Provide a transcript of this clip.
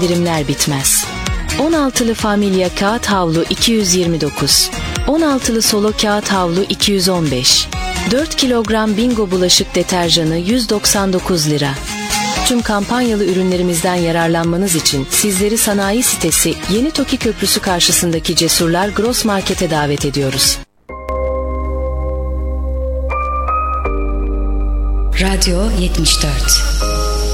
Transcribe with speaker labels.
Speaker 1: indirimler bitmez. 16'lı Familya kağıt havlu 229, 16'lı Solo kağıt havlu 215, 4 kilogram Bingo bulaşık deterjanı 199 lira. Tüm kampanyalı ürünlerimizden yararlanmanız için sizleri sanayi sitesi Yeni Toki Köprüsü karşısındaki Cesurlar Gross Market'e davet ediyoruz.
Speaker 2: Radyo 74